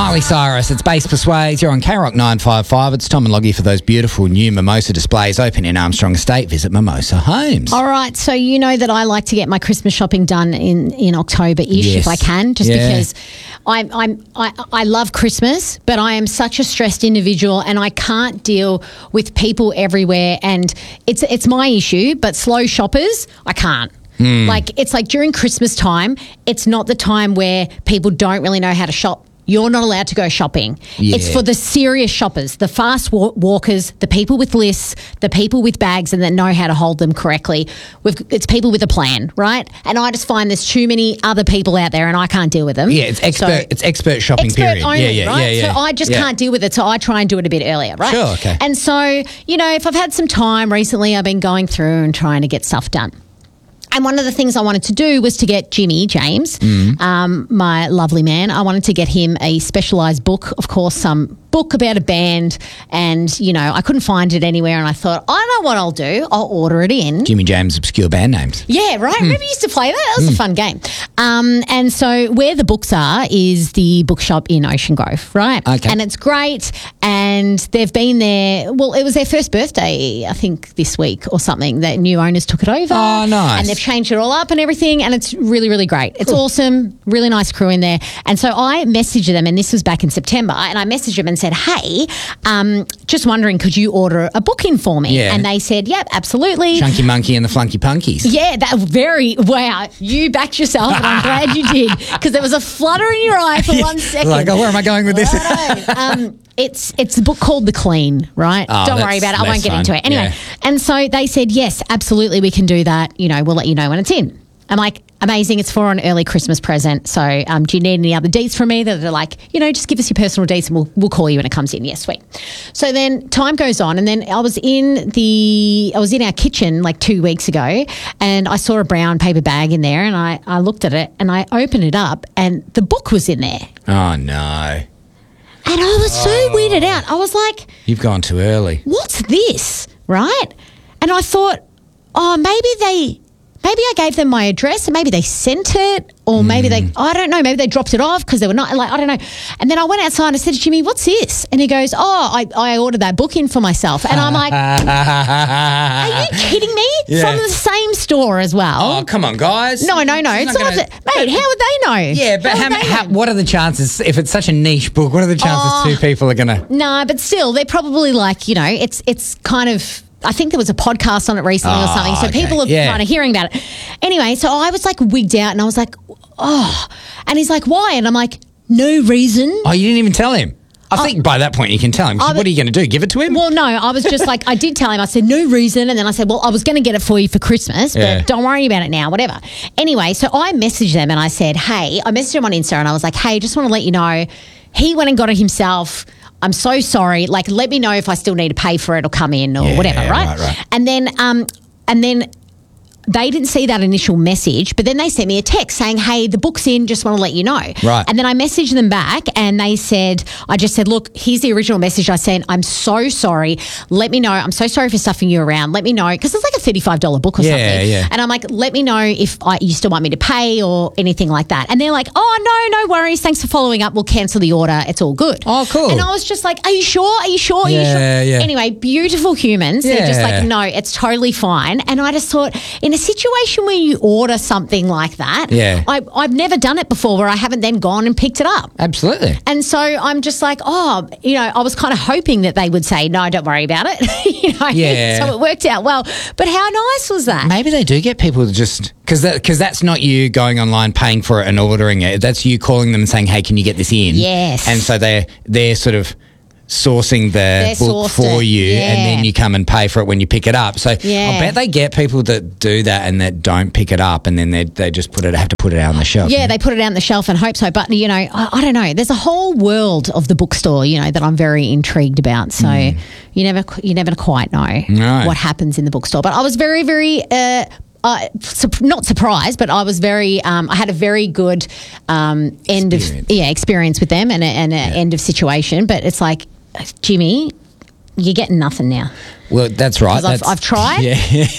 Miley Cyrus, it's Bass Persuades. You're on K-Rock 955. It's Tom and Loggy for those beautiful new Mimosa displays open in Armstrong Estate. Visit Mimosa Homes. All right, so you know that I like to get my Christmas shopping done in October-ish if I can, just because I love Christmas, but I am such a stressed individual and I can't deal with people everywhere, and it's my issue, but slow shoppers, I can't. It's like during Christmas time, it's not the time where people don't really know how to shop. You're not allowed to go shopping. Yeah. It's for the serious shoppers, the fast walkers, the people with lists, the people with bags and that know how to hold them correctly. It's people with a plan, right? And I just find there's too many other people out there and I can't deal with them. Yeah, it's expert shopping period. Only, right? Yeah. So I just can't deal with it, so I try and do it a bit earlier, right? Sure, okay. And so, if I've had some time recently, I've been going through and trying to get stuff done. And one of the things I wanted to do was to get Jimmy James, my lovely man, I wanted to get him a specialised book, of course, some book about a band, and, I couldn't find it anywhere, and I thought, I know what I'll do. I'll order it in. Jimmy James obscure band names. Yeah, right. Remember you used to play that? That was a fun game. And so where the books are is the bookshop in Ocean Grove, right? Okay. And it's great, and they've been there, well, it was their first birthday, I think, this week or something. The new owners took it over. Oh, nice. And they've changed it all up and everything, and it's really, really great. It's awesome, really nice crew in there. And so I messaged them, and this was back in September, and I messaged them and said, hey, just wondering, could you order a book in for me? Yeah. And they said, yep, absolutely. Chunky Monkey and the Flunky Punkies. Yeah, wow, you backed yourself, and I'm glad you did, because there was a flutter in your eye for 1 second. Like, where am I going with this? It's a book called The Clean, right? Oh, Don't worry about it. I won't get into it. Anyway, Yeah. And so they said, yes, absolutely, we can do that. We'll let you know when it's in. I'm like, amazing. It's for an early Christmas present. So do you need any other deets from me? They're like, just give us your personal deets and we'll call you when it comes in. Yes, sweet. So then time goes on, and then I was in our kitchen like 2 weeks ago, and I saw a brown paper bag in there, and I looked at it and I opened it up, and the book was in there. Oh, no. And I was so weirded out. I was like, You've gone too early. what's this? Right? And I thought, maybe I gave them my address and maybe they sent it, or maybe I don't know, maybe they dropped it off because they were not, I don't know. And then I went outside and I said to Jimmy, what's this? And he goes, I ordered that book in for myself. And I'm like, are you kidding me? Yeah. From the same store as well. Oh, come on, guys. No. It's not mate, how would they know? Yeah, but what are the chances, if it's such a niche book, what are the chances two people are going to... No, but still, they're probably like, it's kind of... I think there was a podcast on it recently or something, so people are kind of hearing about it. Anyway, so I was like wigged out, and I was like, and he's like, why? And I'm like, no reason. Oh, you didn't even tell him? I think by that point you can tell him. What are you going to do, give it to him? Well, no, I was just like, I did tell him. I said, no reason. And then I said, well, I was going to get it for you for Christmas, but don't worry about it now, whatever. Anyway, so I messaged them and I said, hey, I messaged him on Insta and I was like, hey, just want to let you know, he went and got it himself. I'm so sorry. Like, let me know if I still need to pay for it or come in or whatever, right? And then they didn't see that initial message, but then they sent me a text saying, hey, the book's in, just want to let you know. Right. And then I messaged them back and I just said, look, here's the original message I sent. I'm so sorry. Let me know. I'm so sorry for stuffing you around. Let me know. Because it's like a $35 book or something. Yeah. And I'm like, let me know if you still want me to pay or anything like that. And they're like, oh, no worries. Thanks for following up. We'll cancel the order. It's all good. Oh, cool. And I was just like, are you sure? Are you sure? Are you sure? Yeah. Anyway, beautiful humans. They're just like, no, it's totally fine. And I just thought, in a situation where you order something like that, I've never done it before where I haven't then gone and picked it up. Absolutely. And so I'm just like, I was kind of hoping that they would say, no, don't worry about it. So it worked out well. But how nice was that? Maybe they do get people to just... Because that's not you going online, paying for it and ordering it. That's you calling them and saying, hey, can you get this in? Yes. And so they're sort of sourcing the book for you, and then you come and pay for it when you pick it up. So I bet they get people that do that and that don't pick it up, and then they just have to put it out on the shelf. Yeah, they put it out on the shelf and hope so. But, I don't know. There's a whole world of the bookstore, that I'm very intrigued about. So you never quite know what happens in the bookstore. But I was very, very... not surprised, but I was very. I had a very good experience with them and an end of situation. But it's like, Jimmy, you're getting nothing now. Well, that's right. I've tried. Yeah.